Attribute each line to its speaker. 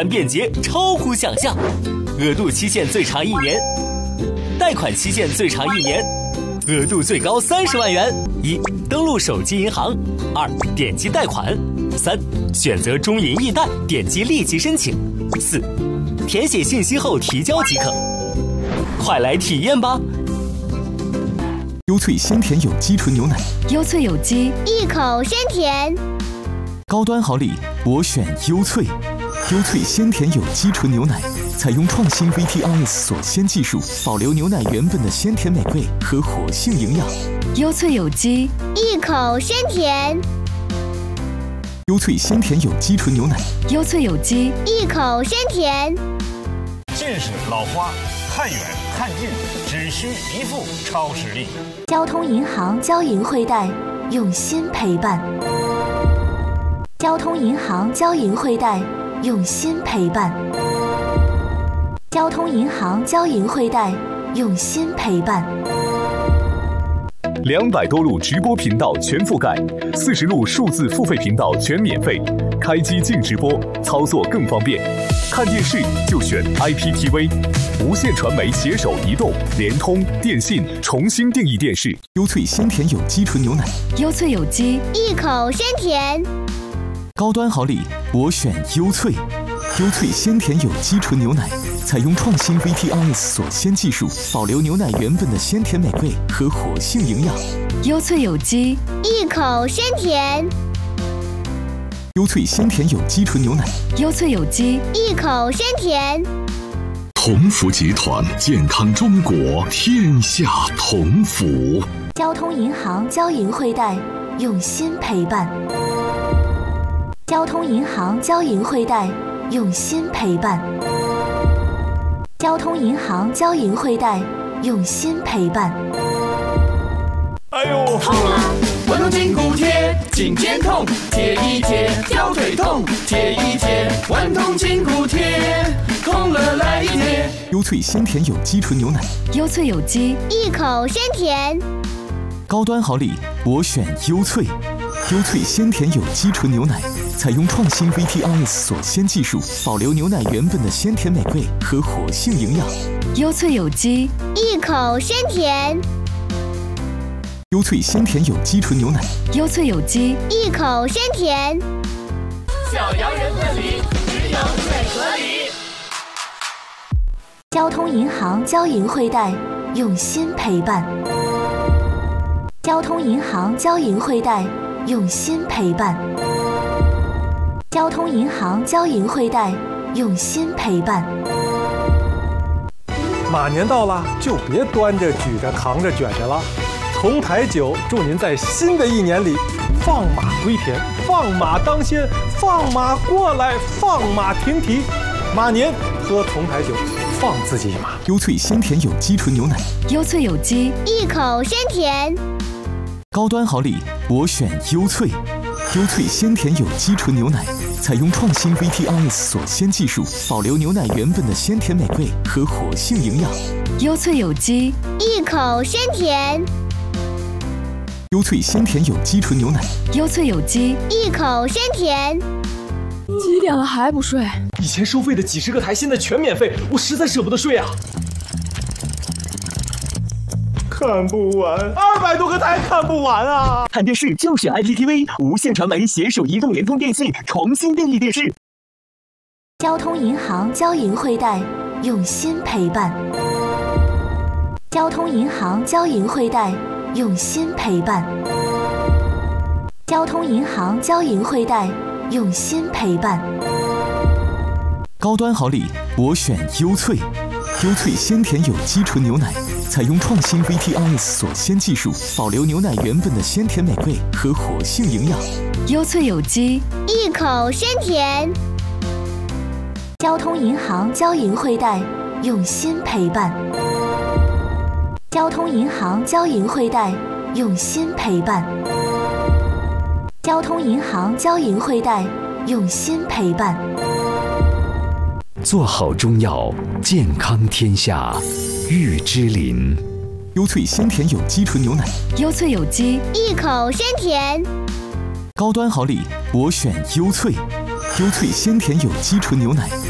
Speaker 1: 单便捷，超乎想象。额度期限最长1年，贷款期限最长1年，额度最高30万元。1. 登录手机银行。2. 点击贷款。3. 选择中银易贷，点击立即申请。4. 填写信息后提交即可。快来体验吧！
Speaker 2: 优萃鲜甜有机纯牛奶，
Speaker 3: 优萃有机，
Speaker 4: 一口鲜甜。
Speaker 2: 高端好礼，我选优萃。优萃鲜甜有机纯牛奶，采用创新 VTRS 锁鲜技术，保留牛奶原本的鲜甜美味和活性营养。
Speaker 3: 优萃有机，
Speaker 4: 一口鲜甜。
Speaker 2: 优萃鲜甜有机纯牛奶，
Speaker 3: 优萃有机，
Speaker 4: 一口鲜甜。
Speaker 5: 近视、老花，看远看近，只需一副超视力。
Speaker 6: 交通银行交银汇贷，用心陪伴。交通银行交银汇贷，用心陪伴。交通银行交银汇贷，用心陪伴。
Speaker 7: 200多路直播频道全覆盖，40路数字付费频道全免费，开机净直播，操作更方便。看电视就选 IPTV， 无线传媒携手移动、联通、电信重新定义电视。
Speaker 2: 优萃鲜甜有机纯牛奶，
Speaker 3: 优萃有机，
Speaker 4: 一口鲜甜。
Speaker 2: 高端好礼，我选优萃。优萃鲜甜有机纯牛奶，采用创新 VTRS 锁鲜技术，保留牛奶原本的鲜甜美味和活性营养。
Speaker 3: 优萃有机，
Speaker 4: 一口鲜甜。
Speaker 2: 优萃鲜甜有机纯牛奶，
Speaker 3: 优萃有机，
Speaker 4: 一口鲜甜。
Speaker 8: 同福集团，健康中国，天下同福。
Speaker 6: 交通银行交银汇贷，用心陪伴。交通银行交银汇贷，用心陪伴。交通银行交银汇贷，用心陪伴。
Speaker 5: 哎呦，
Speaker 9: 痛啊！滚动筋骨贴，颈肩痛，贴一贴；腰腿痛，贴一贴。滚动筋骨贴，痛了来一贴。
Speaker 2: 优萃鲜甜有机纯牛奶，
Speaker 3: 优萃有机，
Speaker 4: 一口鲜甜。
Speaker 2: 高端好礼，我选优萃。优萃鲜甜有机纯牛奶，采用创新 VTRS 锁鲜技术，保留牛奶原本的鲜甜美味和活性营养。
Speaker 3: 优萃有机，
Speaker 4: 一口鲜甜。
Speaker 2: 优萃鲜甜有机纯牛奶，
Speaker 3: 优萃有机，
Speaker 4: 一口鲜甜。
Speaker 9: 小洋人问里，只有最合理。
Speaker 6: 交通银行交银汇贷，用心陪伴。交通银行交银汇贷，用心陪伴。交通银行交银汇贷，用心陪伴。
Speaker 10: 马年到了，就别端着、举着、扛着、卷着了。从台酒祝您在新的一年里放马归田，放马当先，放马过来，放马停蹄。马年喝从台酒，放自己一马。
Speaker 2: 优萃鲜甜有机纯牛奶，
Speaker 3: 优萃有机，
Speaker 4: 一口鲜甜。
Speaker 2: 高端好礼，我选优萃。优萃鲜甜有机纯牛奶，采用创新 VTRS 锁鲜技术，保留牛奶原本的鲜甜美味和活性营养。
Speaker 3: 优萃有机，
Speaker 4: 一口鲜甜。
Speaker 2: 优萃鲜甜有机纯牛奶，
Speaker 3: 优萃有机，
Speaker 4: 一口鲜甜。
Speaker 11: 几点了还不睡？
Speaker 12: 以前收费的几十个台现在全免费，我实在舍不得睡啊！
Speaker 10: 看不完，200多个台看不完啊！
Speaker 1: 看电视就选 IPTV， 无线传媒携手移动、联通、电信重新定义电视。
Speaker 6: 交通银行交银汇贷，用心陪伴。交通银行交银汇贷，用心陪伴。交通银行交银汇贷，用心陪伴。
Speaker 2: 高端好礼，我选优萃。优萃鲜甜有机纯牛奶，采用创新 VTRS 锁鲜技术，保留牛奶原本的鲜甜美味和活性营养。
Speaker 3: 优萃有机，
Speaker 4: 一口鲜甜。
Speaker 6: 交通银行交银汇贷，用心陪伴。交通银行交银汇贷，用心陪伴。交通银行交银汇贷，用心陪伴。
Speaker 8: 做好中药，健康天下，玉芝林。
Speaker 2: 优萃鲜甜有机纯牛奶，
Speaker 3: 优萃有机，
Speaker 4: 一口鲜甜。
Speaker 2: 高端好礼，我选优萃。优萃鲜甜有机纯牛奶，